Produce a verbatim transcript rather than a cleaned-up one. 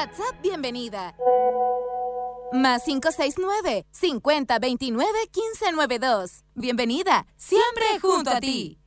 WhatsApp Bienvenida. Más cinco seis nueve, cincuenta veintinueve, quince noventa y dos. Bienvenida, siempre junto a ti.